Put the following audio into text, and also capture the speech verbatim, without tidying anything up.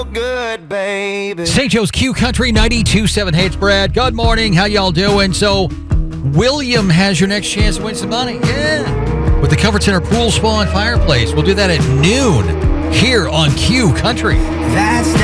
good, baby. Saint Joe's Q Country ninety-two point seven. Hey, it's Brad. Good morning. How y'all doing? So, William has your next chance to win some money. Yeah. With the Comfort Center Pool, Spa, and Fireplace. We'll do that at noon here on Q Country. That's